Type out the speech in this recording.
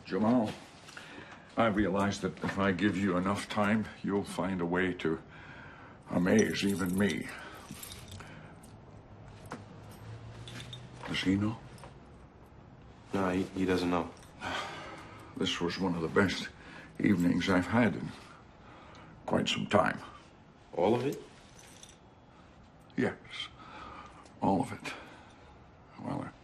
Jamal, I realize that if I give you enough time, you'll find a way to amaze even me. Does he know? No, he doesn't know. This was one of the best evenings I've had in quite some time. All of it? Yes, all of it. Well,